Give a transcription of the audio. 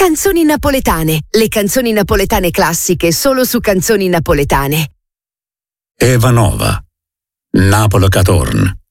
Canzoni napoletane, le canzoni napoletane classiche solo su Canzoni Napoletane. Eva Nova, Napolo Catorn.